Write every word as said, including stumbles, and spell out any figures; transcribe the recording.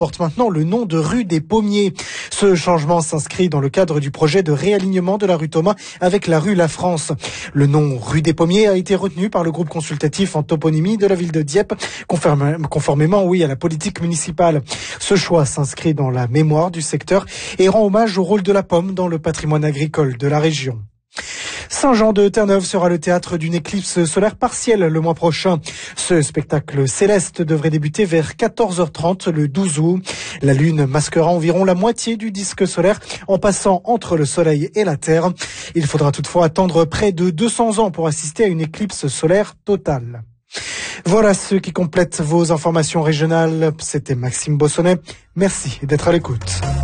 porte maintenant le nom de rue des Pommiers. Ce changement s'inscrit dans le cadre du projet de réalignement de la rue Thomas avec la rue La France. Le nom rue des Pommiers a été retenu par le groupe consultatif en toponymie de la ville de Dieppe, conformément, oui, à la politique municipale. Ce choix s'inscrit dans la mémoire du secteur et rend hommage au rôle de la pomme dans le patrimoine agricole de la région. Saint-Jean-de-Terre-Neuve sera le théâtre d'une éclipse solaire partielle le mois prochain. Ce spectacle céleste devrait débuter vers quatorze heures trente le douze août. La Lune masquera environ la moitié du disque solaire en passant entre le Soleil et la Terre. Il faudra toutefois attendre près de deux cents ans pour assister à une éclipse solaire totale. Voilà ce qui complète vos informations régionales. C'était Maxime Bossonnet. Merci d'être à l'écoute.